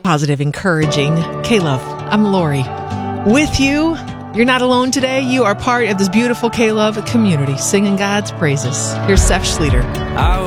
positive, encouraging K-Love. I'm Lori. With you, you're not alone today. You are part of this beautiful K-Love community, singing God's praises. Here's Seth Schleter. I